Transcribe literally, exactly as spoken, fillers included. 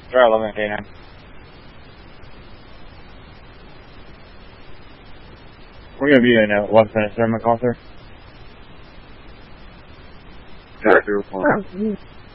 Try eleven K nine. We're gonna be in uh, one minute, sir, MacArthur. Yeah, zero point.